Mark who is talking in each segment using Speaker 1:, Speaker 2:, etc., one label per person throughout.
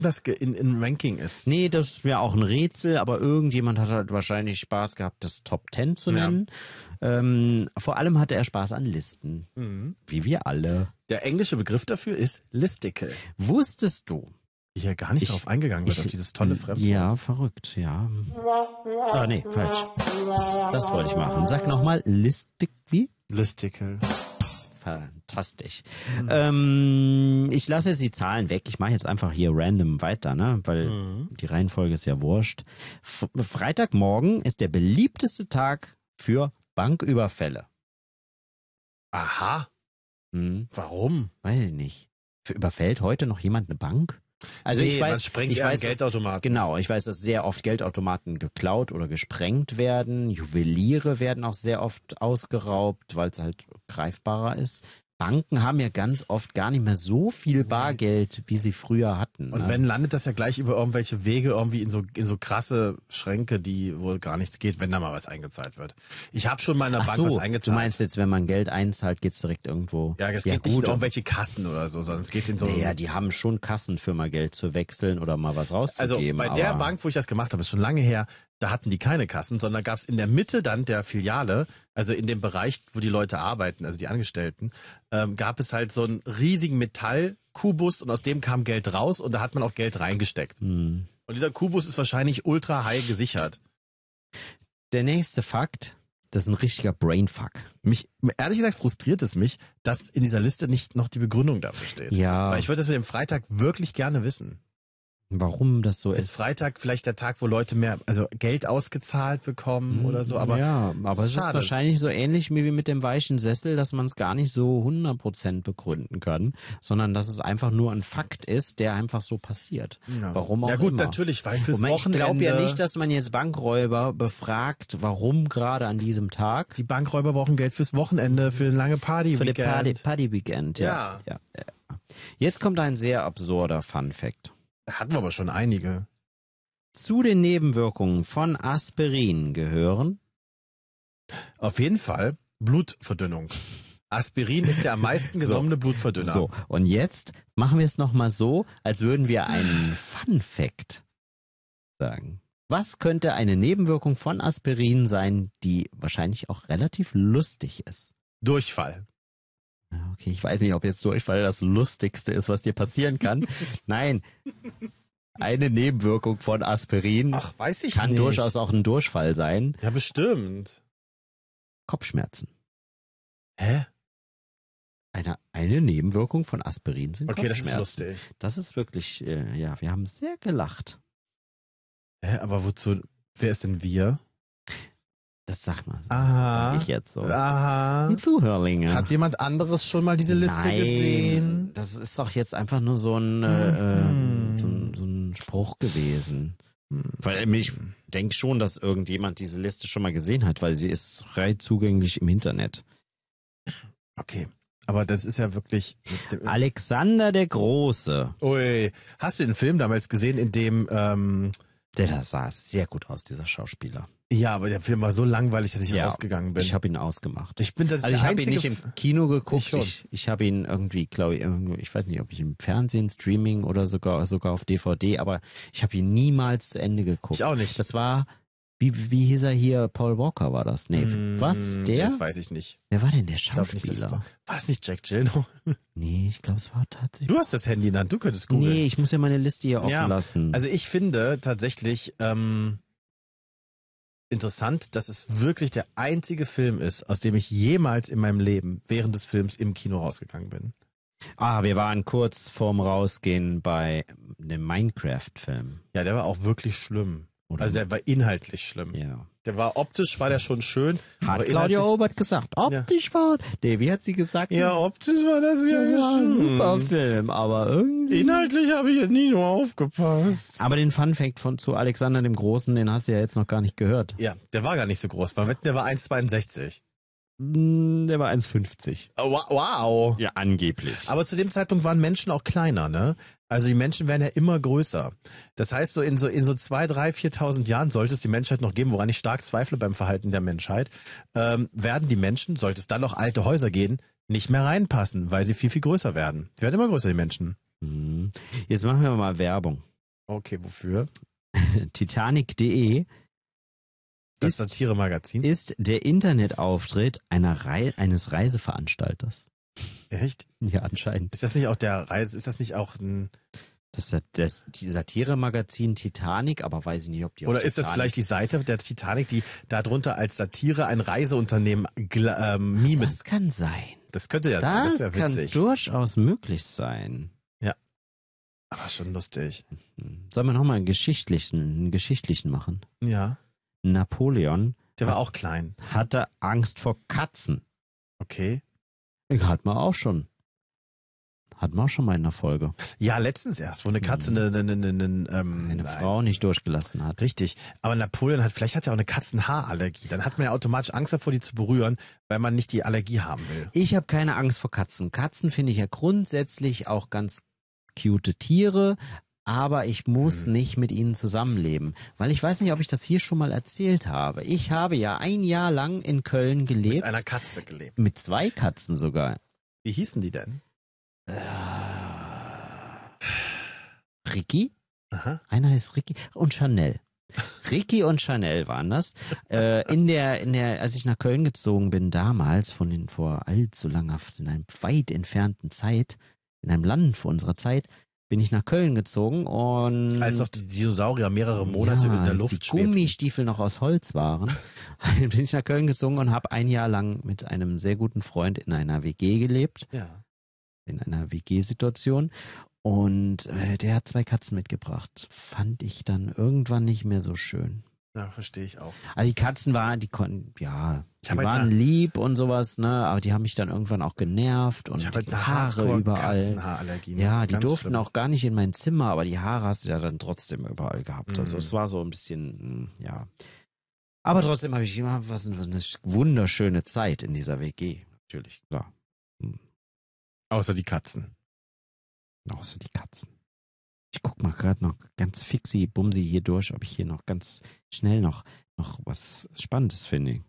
Speaker 1: das in Ranking ist.
Speaker 2: Nee, das ist mir auch ein Rätsel, aber irgendjemand hat halt wahrscheinlich Spaß gehabt, das Top 10 zu nennen. Vor allem hatte er Spaß an Listen. Wie wir alle.
Speaker 1: Der englische Begriff dafür ist Listicle.
Speaker 2: Wusstest du?
Speaker 1: Ich ja gar nicht darauf eingegangen wird, auf dieses tolle Fremdwort.
Speaker 2: Ja, verrückt, ja. Ah, nee, falsch. Das wollte ich machen. Sag nochmal, wie?
Speaker 1: Listicle.
Speaker 2: Fantastisch. Ich lasse jetzt die Zahlen weg. Ich mache jetzt einfach hier random weiter, ne? Weil die Reihenfolge ist ja wurscht. Freitagmorgen ist der beliebteste Tag für Banküberfälle.
Speaker 1: Aha. Warum?
Speaker 2: Weiß nicht. Überfällt heute noch jemand eine Bank? Also
Speaker 1: Nee,
Speaker 2: ich
Speaker 1: man
Speaker 2: weiß,
Speaker 1: sprengt
Speaker 2: ich
Speaker 1: eher einen
Speaker 2: weiß,
Speaker 1: Geldautomaten.
Speaker 2: Genau, ich weiß, dass sehr oft Geldautomaten geklaut oder gesprengt werden. Juweliere werden auch sehr oft ausgeraubt, weil es halt greifbarer ist. Banken haben ja ganz oft gar nicht mehr so viel Bargeld, wie sie früher hatten.
Speaker 1: Und wenn, landet das ja gleich über irgendwelche Wege irgendwie in so krasse Schränke, die wohl gar nichts geht, wenn da mal was eingezahlt wird. Ich habe schon mal in der Bank was eingezahlt.
Speaker 2: Du meinst jetzt, wenn man Geld einzahlt, geht's direkt irgendwo.
Speaker 1: Ja, es geht nicht in irgendwelche Kassen oder so, sondern es geht in so...
Speaker 2: Naja, die haben schon Kassen für mal Geld zu wechseln oder mal was rauszugeben.
Speaker 1: Also bei der Bank, wo ich das gemacht habe, ist schon lange her, da hatten die keine Kassen, sondern gab es in der Mitte dann der Filiale, also in dem Bereich, wo die Leute arbeiten, also die Angestellten, gab es halt so einen riesigen Metallkubus und aus dem kam Geld raus und da hat man auch Geld reingesteckt. Und dieser Kubus ist wahrscheinlich ultra high gesichert.
Speaker 2: Der nächste Fakt, das ist ein richtiger Brainfuck.
Speaker 1: Ehrlich gesagt frustriert es mich, dass in dieser Liste nicht noch die Begründung dafür steht.
Speaker 2: Ja.
Speaker 1: Weil ich würde das mit dem Freitag wirklich gerne wissen.
Speaker 2: Warum das so ist.
Speaker 1: Ist Freitag vielleicht der Tag, wo Leute mehr, also Geld ausgezahlt bekommen oder so, aber.
Speaker 2: Ja, aber es ist wahrscheinlich so ähnlich wie mit dem weichen Sessel, dass man es gar nicht so 100% begründen kann, sondern dass es einfach nur ein Fakt ist, der einfach so passiert.
Speaker 1: Ja.
Speaker 2: Warum auch immer.
Speaker 1: Ja gut, natürlich, weil fürs Wochenende.
Speaker 2: Ich glaube ja nicht, dass man jetzt Bankräuber befragt, warum gerade an diesem Tag.
Speaker 1: Die Bankräuber brauchen Geld fürs Wochenende, für eine lange Party.
Speaker 2: Für die Party-Weekend, ja. Jetzt kommt ein sehr absurder Fun-Fact.
Speaker 1: Da hatten wir aber schon einige.
Speaker 2: Zu den Nebenwirkungen von Aspirin gehören?
Speaker 1: Auf jeden Fall Blutverdünnung. Aspirin ist der am meisten genommene Blutverdünner.
Speaker 2: So, und jetzt machen wir es nochmal so, als würden wir einen Fun-Fact sagen. Was könnte eine Nebenwirkung von Aspirin sein, die wahrscheinlich auch relativ lustig ist?
Speaker 1: Durchfall.
Speaker 2: Okay, ich weiß nicht, ob jetzt Durchfall das Lustigste ist, was dir passieren kann. Nein, eine Nebenwirkung von Aspirin kann durchaus auch ein Durchfall sein.
Speaker 1: Ja, bestimmt.
Speaker 2: Kopfschmerzen.
Speaker 1: Hä?
Speaker 2: Eine Nebenwirkung von Aspirin sind Kopfschmerzen.
Speaker 1: Okay, das ist lustig.
Speaker 2: Das ist wirklich, wir haben sehr gelacht.
Speaker 1: Hä, aber wozu, wer ist denn wir?
Speaker 2: Das sagt man so.
Speaker 1: Aha.
Speaker 2: Das sag ich jetzt so.
Speaker 1: Aha.
Speaker 2: Die Zuhörlinge.
Speaker 1: Hat jemand anderes schon mal diese Liste gesehen?
Speaker 2: Das ist doch jetzt einfach nur so ein Spruch gewesen. Weil ich denke schon, dass irgendjemand diese Liste schon mal gesehen hat, weil sie ist frei zugänglich im Internet.
Speaker 1: Okay, aber das ist ja wirklich...
Speaker 2: Alexander der Große.
Speaker 1: Ui, hast du den Film damals gesehen, in dem...
Speaker 2: Der sah sehr gut aus, dieser Schauspieler.
Speaker 1: Ja, aber der Film war so langweilig, dass ich rausgegangen bin.
Speaker 2: Ich habe ihn ausgemacht.
Speaker 1: Ich
Speaker 2: habe ihn nicht im Kino geguckt. Ich habe ihn irgendwie, glaube ich weiß nicht, ob ich im Fernsehen, Streaming oder sogar auf DVD, aber ich habe ihn niemals zu Ende geguckt.
Speaker 1: Ich auch nicht.
Speaker 2: Das war, wie hieß er hier? Paul Walker war das? Nee, was? Der?
Speaker 1: Das weiß ich nicht.
Speaker 2: Wer war denn der Schauspieler?
Speaker 1: War es nicht Jack Gyllenhaal?
Speaker 2: Nee, ich glaube, es war tatsächlich...
Speaker 1: Du hast das Handy in der Hand, du könntest googeln.
Speaker 2: Nee, ich muss ja meine Liste hier offen lassen.
Speaker 1: Also ich finde tatsächlich interessant, dass es wirklich der einzige Film ist, aus dem ich jemals in meinem Leben während des Films im Kino rausgegangen bin.
Speaker 2: Wir waren kurz vorm Rausgehen bei dem Minecraft-Film.
Speaker 1: Ja, der war auch wirklich schlimm. Also der war inhaltlich schlimm.
Speaker 2: Ja.
Speaker 1: Der war optisch, war der schon schön.
Speaker 2: Hat Claudia Obert gesagt. Optisch war... Nee, wie hat sie gesagt?
Speaker 1: Ja, optisch war das
Speaker 2: ein super Film, aber irgendwie...
Speaker 1: Inhaltlich habe ich jetzt nie nur aufgepasst.
Speaker 2: Aber den Funfact zu Alexander dem Großen, den hast du ja jetzt noch gar nicht gehört.
Speaker 1: Ja, der war gar nicht so groß. Der war 1,62.
Speaker 2: Der war 1,50.
Speaker 1: Oh, wow.
Speaker 2: Ja, angeblich.
Speaker 1: Aber zu dem Zeitpunkt waren Menschen auch kleiner, ne? Also die Menschen werden ja immer größer. Das heißt, so in 2.000, 3.000, 4.000 Jahren sollte es die Menschheit noch geben, woran ich stark zweifle beim Verhalten der Menschheit, werden die Menschen, sollte es dann noch alte Häuser gehen, nicht mehr reinpassen, weil sie viel, viel größer werden. Die werden immer größer, die Menschen.
Speaker 2: Jetzt machen wir mal Werbung.
Speaker 1: Okay, wofür?
Speaker 2: Titanic.de
Speaker 1: Das Satire-Magazin?
Speaker 2: ist der Internetauftritt eines Reiseveranstalters.
Speaker 1: Echt?
Speaker 2: Ja, anscheinend.
Speaker 1: Ist das nicht auch ist das nicht auch ein...
Speaker 2: Die Satire-Magazin Titanic, aber weiß ich nicht, ob die
Speaker 1: Oder
Speaker 2: auch
Speaker 1: ist das
Speaker 2: Titanic-
Speaker 1: vielleicht die Seite der Titanic, die darunter als Satire ein Reiseunternehmen mimet?
Speaker 2: Das kann sein.
Speaker 1: Das könnte ja sein, das
Speaker 2: Das
Speaker 1: wäre
Speaker 2: kann
Speaker 1: witzig.
Speaker 2: durchaus möglich sein.
Speaker 1: Aber schon lustig.
Speaker 2: Sollen wir nochmal einen geschichtlichen machen?
Speaker 1: Ja,
Speaker 2: Napoleon
Speaker 1: der war auch klein.
Speaker 2: hatte Angst vor Katzen.
Speaker 1: Okay.
Speaker 2: Hatten wir auch schon mal in der Folge.
Speaker 1: Ja, letztens erst, wo eine Katze
Speaker 2: Eine Frau nicht durchgelassen hat.
Speaker 1: Richtig. Aber Napoleon vielleicht hat er auch eine Katzenhaarallergie. Dann hat man ja automatisch Angst davor, die zu berühren, weil man nicht die Allergie haben will.
Speaker 2: Ich habe keine Angst vor Katzen. Katzen finde ich ja grundsätzlich auch ganz cute Tiere, aber ich muss nicht mit ihnen zusammenleben. Weil ich weiß nicht, ob ich das hier schon mal erzählt habe. Ich habe ja ein Jahr lang in Köln gelebt.
Speaker 1: Mit einer Katze gelebt.
Speaker 2: Mit 2 Katzen sogar.
Speaker 1: Wie hießen die denn?
Speaker 2: Ricky?
Speaker 1: Aha.
Speaker 2: Einer heißt Ricky und Chanel. Ricky und Chanel waren das. Als ich nach Köln gezogen bin, damals, vor allzu langer, in einer weit entfernten Zeit, in einem Land vor unserer Zeit, bin ich nach Köln gezogen und...
Speaker 1: Als noch die Dinosaurier mehrere Monate in der Luft
Speaker 2: die
Speaker 1: schwebten.
Speaker 2: Gummistiefel noch aus Holz waren, bin ich nach Köln gezogen und habe ein Jahr lang mit einem sehr guten Freund in einer WG gelebt.
Speaker 1: Ja.
Speaker 2: In einer WG-Situation. Und der hat 2 Katzen mitgebracht. Fand ich dann irgendwann nicht mehr so schön.
Speaker 1: Ja, verstehe ich auch.
Speaker 2: Also die Katzen waren, die konnten, ja,
Speaker 1: Ich
Speaker 2: die
Speaker 1: hab halt
Speaker 2: waren lieb und sowas, ne, aber die haben mich dann irgendwann auch genervt und
Speaker 1: Ich habe halt
Speaker 2: die
Speaker 1: eine
Speaker 2: Haare überall.
Speaker 1: Katzenhaarallergie. ne?
Speaker 2: Ja, die
Speaker 1: Ganz
Speaker 2: durften
Speaker 1: schlimm.
Speaker 2: auch gar nicht in mein Zimmer, aber die Haare hast du ja dann trotzdem überall gehabt. Also
Speaker 1: Mhm.
Speaker 2: es war so ein bisschen, ja. Aber trotzdem habe ich immer was eine wunderschöne Zeit in dieser WG. Natürlich, klar.
Speaker 1: Außer die Katzen.
Speaker 2: Außer die Katzen. Ich guck mal gerade noch ganz fixi-bumsi hier durch, ob ich hier noch ganz schnell noch was Spannendes finde.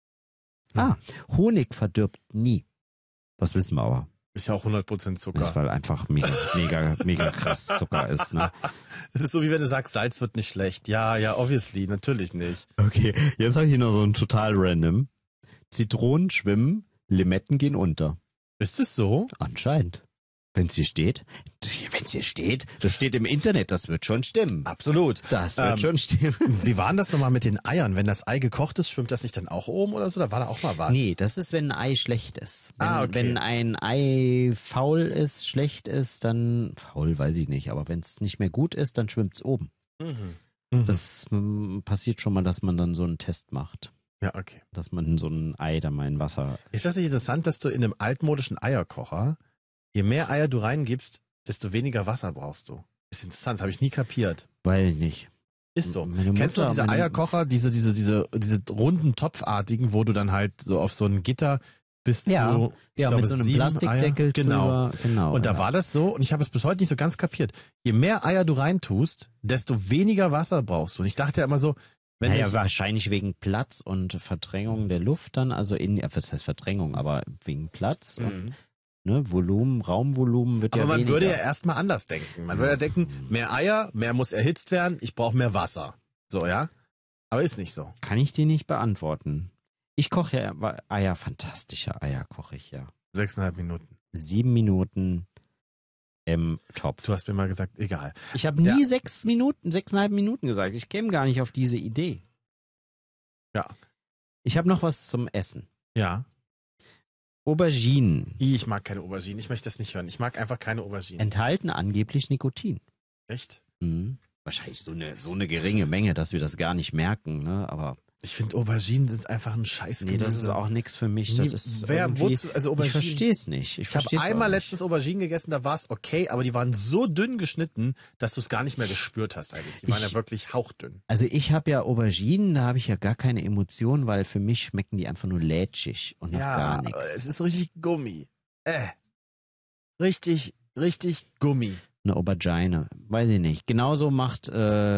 Speaker 2: Honig verdirbt nie. Das wissen wir aber.
Speaker 1: Ist ja auch 100% Zucker.
Speaker 2: Das, weil einfach mega krass Zucker ist, ne?
Speaker 1: Es ist so, wie wenn du sagst, Salz wird nicht schlecht. Ja, obviously, natürlich nicht.
Speaker 2: Okay, jetzt habe ich hier noch so ein total random. Zitronen schwimmen, Limetten gehen unter.
Speaker 1: Ist es so?
Speaker 2: Anscheinend. Wenn es hier steht, das steht im Internet, das wird schon stimmen.
Speaker 1: Absolut.
Speaker 2: Das wird schon stimmen.
Speaker 1: Wie war denn das nochmal mit den Eiern? Wenn das Ei gekocht ist, schwimmt das nicht dann auch oben oder so? Da war da auch mal was.
Speaker 2: Nee, das ist, wenn ein Ei schlecht ist.
Speaker 1: Okay.
Speaker 2: Wenn ein Ei faul ist, schlecht ist, dann, faul weiß ich nicht, aber wenn es nicht mehr gut ist, dann schwimmt es oben.
Speaker 1: Mhm.
Speaker 2: Das passiert schon mal, dass man dann so einen Test macht.
Speaker 1: Ja, okay.
Speaker 2: Dass man so ein Ei da mal in Wasser...
Speaker 1: Ist das nicht interessant, dass du in einem altmodischen Eierkocher, je mehr Eier du reingibst, desto weniger Wasser brauchst du? Ist interessant, das habe ich nie kapiert.
Speaker 2: Weil nicht.
Speaker 1: Ist so.
Speaker 2: Meine
Speaker 1: Kennst du
Speaker 2: Mutter-
Speaker 1: diese
Speaker 2: meine-
Speaker 1: Eierkocher, diese runden Topfartigen, wo du dann halt so auf so ein Gitter bis
Speaker 2: Ja.
Speaker 1: zu ich
Speaker 2: Ja,
Speaker 1: glaube,
Speaker 2: mit so einem
Speaker 1: 7
Speaker 2: Plastikdeckel
Speaker 1: Eier. Genau.
Speaker 2: drüber. Genau.
Speaker 1: Und da
Speaker 2: ja.
Speaker 1: war das so, und ich habe es bis heute nicht so ganz kapiert. Je mehr Eier du reintust, desto weniger Wasser brauchst du. Und ich dachte ja immer so, wenn
Speaker 2: Naja,
Speaker 1: ich,
Speaker 2: wahrscheinlich wegen Platz und Verdrängung der Luft dann, also was heißt Verdrängung, aber wegen Platz und Volumen, Raumvolumen wird
Speaker 1: aber
Speaker 2: ja
Speaker 1: man
Speaker 2: weniger.
Speaker 1: würde ja erstmal anders denken. Man würde ja denken, mehr Eier, mehr muss erhitzt werden, ich brauche mehr Wasser. So, ja? Aber ist nicht so.
Speaker 2: Kann ich dir nicht beantworten. Ich koche ja Eier, fantastische Eier koche ich ja.
Speaker 1: 6,5 Minuten.
Speaker 2: 7 Minuten im Topf.
Speaker 1: Du hast mir mal gesagt, egal.
Speaker 2: Ich habe nie 6,5 Minuten gesagt. Ich käme gar nicht auf diese Idee.
Speaker 1: Ja.
Speaker 2: Ich habe noch was zum Essen.
Speaker 1: Ja.
Speaker 2: Auberginen
Speaker 1: Ich mag keine Auberginen. Ich möchte das nicht hören. Ich mag einfach keine Auberginen.
Speaker 2: enthalten angeblich Nikotin.
Speaker 1: Echt?
Speaker 2: Mhm. Wahrscheinlich so eine geringe Menge, dass wir das gar nicht merken, ne? Aber
Speaker 1: Ich finde, Auberginen sind einfach ein Scheiß.
Speaker 2: nee, das ist auch nichts für mich. Das ist
Speaker 1: wozu, also
Speaker 2: ich
Speaker 1: Auberginen.
Speaker 2: verstehe es nicht.
Speaker 1: Ich habe einmal letztens Auberginen gegessen, da war es okay, aber die waren so dünn geschnitten, dass du es gar nicht mehr gespürt hast eigentlich. Die waren ja wirklich hauchdünn.
Speaker 2: Also ich habe ja Auberginen, da habe ich ja gar keine Emotionen, weil für mich schmecken die einfach nur lätschig und nach gar
Speaker 1: Es
Speaker 2: nichts.
Speaker 1: ist richtig Gummi. Richtig Gummi.
Speaker 2: Eine Aubergine, weiß ich nicht. Genauso macht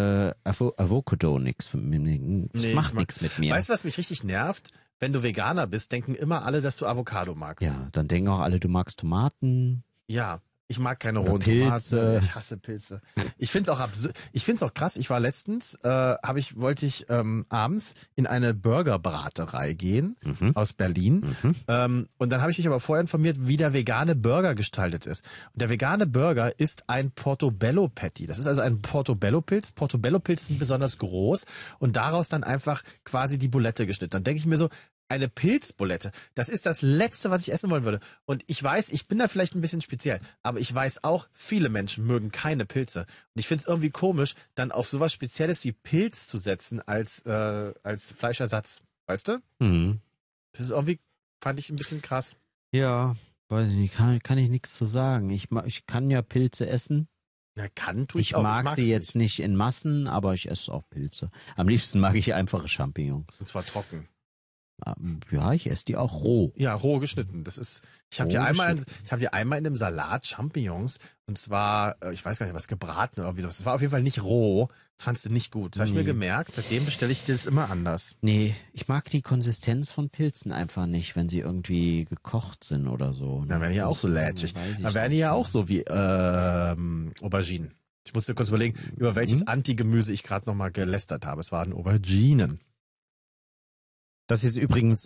Speaker 2: Avocado nichts.
Speaker 1: Nee,
Speaker 2: Macht
Speaker 1: ich mag-
Speaker 2: nichts mit mir.
Speaker 1: Weißt du, was mich richtig nervt? Wenn du Veganer bist, denken immer alle, dass du Avocado magst.
Speaker 2: Ja, dann denken auch alle, du magst Tomaten.
Speaker 1: Ja. Ich mag keine
Speaker 2: Oder
Speaker 1: rohen
Speaker 2: Pilze.
Speaker 1: Tomaten. Ich hasse Pilze. Ich find's auch ich find's auch krass. Ich war letztens, wollte ich abends in eine Burgerbraterei gehen aus Berlin. Und dann habe ich mich aber vorher informiert, wie der vegane Burger gestaltet ist. Und der vegane Burger ist ein Portobello Patty. Das ist also ein Portobello-Pilz. Portobello-Pilze sind besonders groß und daraus dann einfach quasi die Bulette geschnitten. Dann denke ich mir so, eine Pilzbulette, das ist das Letzte, was ich essen wollen würde. Und ich weiß, ich bin da vielleicht ein bisschen speziell, aber ich weiß auch, viele Menschen mögen keine Pilze. Und ich finde es irgendwie komisch, dann auf sowas Spezielles wie Pilz zu setzen als Fleischersatz. Weißt du?
Speaker 2: Mhm.
Speaker 1: Das ist irgendwie, fand ich ein bisschen krass.
Speaker 2: Ja, weiß ich nicht, kann ich nichts zu sagen. Ich kann ja Pilze essen.
Speaker 1: Na, tue ich
Speaker 2: Ich
Speaker 1: auch.
Speaker 2: mag
Speaker 1: mag's
Speaker 2: sie jetzt nicht in Massen, aber ich esse auch Pilze. Am liebsten mag ich einfache Champignons.
Speaker 1: Und zwar trocken.
Speaker 2: Ja, ich esse die auch roh.
Speaker 1: Ja, roh geschnitten. Ich habe dir einmal in dem Salat Champignons und zwar, ich weiß gar nicht, was gebraten oder irgendwie sowas. Das war auf jeden Fall nicht roh. Das fandst du nicht gut. Das habe ich mir gemerkt. Seitdem bestelle ich das immer anders.
Speaker 2: Nee, ich mag die Konsistenz von Pilzen einfach nicht, wenn sie irgendwie gekocht sind oder so.
Speaker 1: Dann werden die ja auch so lätschig. Dann werden die ja auch so wie Auberginen. Ich musste kurz überlegen, über welches Anti-Gemüse ich gerade nochmal gelästert habe. Es waren Auberginen.
Speaker 2: Das ist übrigens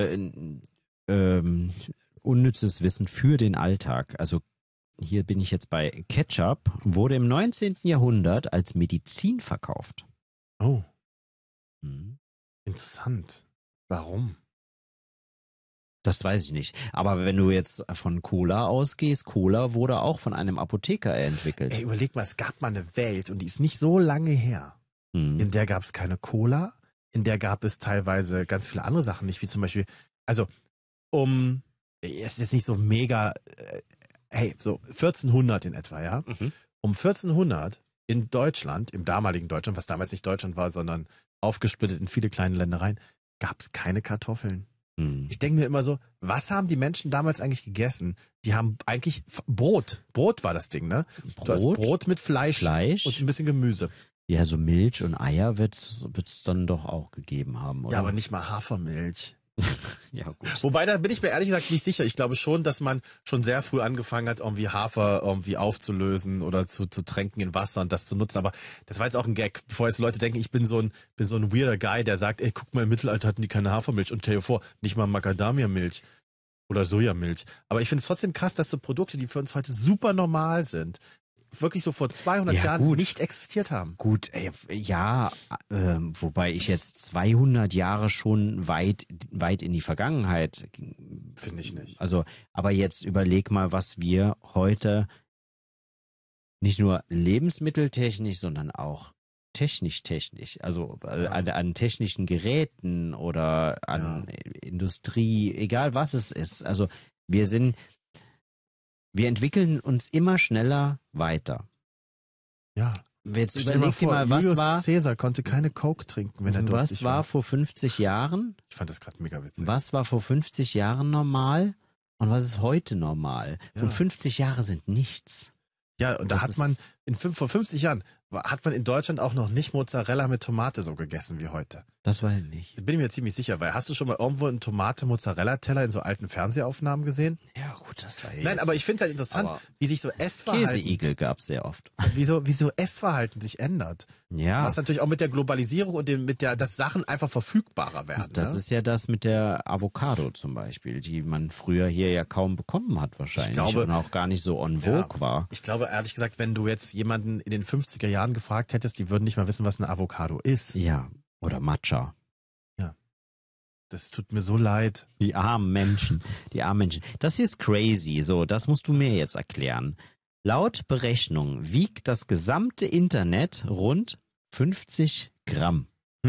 Speaker 2: unnützes Wissen für den Alltag. Also hier bin ich jetzt bei Ketchup, wurde im 19. Jahrhundert als Medizin verkauft.
Speaker 1: Oh,
Speaker 2: Hm.
Speaker 1: interessant. Warum?
Speaker 2: Das weiß ich nicht. Aber wenn du jetzt von Cola ausgehst, Cola wurde auch von einem Apotheker entwickelt.
Speaker 1: Ey, überleg mal, es gab mal eine Welt und die ist nicht so lange her. In der gab es keine Cola. In der gab es teilweise ganz viele andere Sachen nicht, wie zum Beispiel, also es ist nicht so mega, so 1400 in etwa, ja. Um 1400 in Deutschland, im damaligen Deutschland, was damals nicht Deutschland war, sondern aufgesplittet in viele kleine Ländereien, gab es keine Kartoffeln. Ich denke mir immer so, was haben die Menschen damals eigentlich gegessen? Die haben eigentlich Brot. Brot war das Ding, ne? Du hast Brot mit Fleisch und ein bisschen Gemüse.
Speaker 2: Ja, so Milch und Eier wird's dann doch auch gegeben haben, oder?
Speaker 1: Ja, aber nicht mal Hafermilch.
Speaker 2: Ja, gut.
Speaker 1: Wobei, da bin ich mir ehrlich gesagt nicht sicher. Ich glaube schon, dass man schon sehr früh angefangen hat, irgendwie Hafer irgendwie aufzulösen oder zu tränken in Wasser und das zu nutzen. Aber das war jetzt auch ein Gag, bevor jetzt Leute denken, ich bin so ein weirder Guy, der sagt, ey, guck mal, im Mittelalter hatten die keine Hafermilch und stell dir vor, nicht mal Macadamia-Milch oder Sojamilch. Aber ich finde es trotzdem krass, dass so Produkte, die für uns heute super normal sind, wirklich so vor 200 Jahren nicht existiert haben.
Speaker 2: Gut, wobei ich jetzt 200 Jahre schon weit in die Vergangenheit.
Speaker 1: Finde ich nicht.
Speaker 2: Also, aber jetzt überleg mal, was wir heute nicht nur lebensmitteltechnisch, sondern auch technisch, also an technischen Geräten oder an Industrie, egal was es ist. Also wir entwickeln uns immer schneller weiter.
Speaker 1: Ja.
Speaker 2: Jetzt überleg dir mal, was
Speaker 1: Julius
Speaker 2: war...
Speaker 1: Caesar konnte keine Coke trinken, wenn er durstig war.
Speaker 2: Was war vor 50 Jahren?
Speaker 1: Ich fand das gerade mega witzig.
Speaker 2: Was war vor 50 Jahren normal und was ist heute normal? Und 50 Jahre sind nichts.
Speaker 1: Ja, und da hat man vor 50 Jahren hat man in Deutschland auch noch nicht Mozzarella mit Tomate so gegessen wie heute.
Speaker 2: Das weiß ich nicht.
Speaker 1: Da bin ich mir ziemlich sicher, weil hast du schon mal irgendwo einen Tomate-Mozzarella-Teller in so alten Fernsehaufnahmen gesehen?
Speaker 2: Ja gut, das war jetzt...
Speaker 1: Nein, aber ich finde es halt interessant, wie sich so Essverhalten...
Speaker 2: Käseigel gab es sehr oft.
Speaker 1: Wieso Essverhalten sich ändert.
Speaker 2: Ja.
Speaker 1: Was natürlich auch mit der Globalisierung und dass Sachen einfach verfügbarer werden.
Speaker 2: Das ist ja das mit der Avocado zum Beispiel, die man früher hier ja kaum bekommen hat wahrscheinlich. Ich glaube, und auch gar nicht so en vogue war.
Speaker 1: Ich glaube ehrlich gesagt, wenn du jetzt jemanden in den 50er Jahren gefragt hättest, die würden nicht mal wissen, was eine Avocado ist.
Speaker 2: Ja, oder Matcha.
Speaker 1: Ja. Das tut mir so leid.
Speaker 2: Die armen Menschen. Das hier ist crazy. So, das musst du mir jetzt erklären. Laut Berechnung wiegt das gesamte Internet rund 50 Gramm.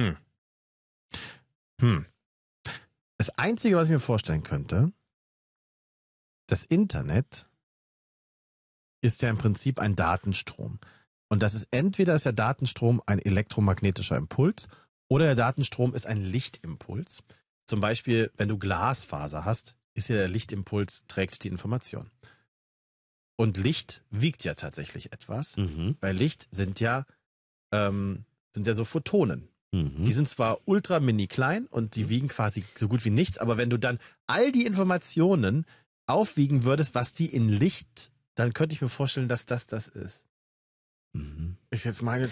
Speaker 1: Das Einzige, was ich mir vorstellen könnte, das Internet ist ja im Prinzip ein Datenstrom. Und das ist entweder ist der Datenstrom ein elektromagnetischer Impuls oder der Datenstrom ist ein Lichtimpuls. Zum Beispiel, wenn du Glasfaser hast, ist ja der Lichtimpuls, trägt die Information. Und Licht wiegt ja tatsächlich etwas, weil Licht sind ja so Photonen. Die sind zwar ultra mini klein und die wiegen quasi so gut wie nichts, aber wenn du dann all die Informationen aufwiegen würdest, was die in Licht dann könnte ich mir vorstellen, dass das ist.
Speaker 2: Mhm.
Speaker 1: Ist jetzt meine